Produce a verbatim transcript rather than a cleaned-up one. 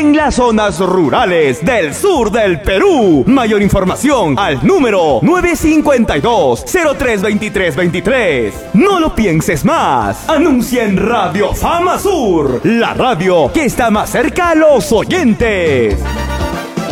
en las zonas rurales del sur del Perú. Mayor información al número nueve cinco dos, cero tres dos tres dos tres. No lo pienses más. Anuncia en Radio Fama Sur, la radio que está más cerca a los oyentes.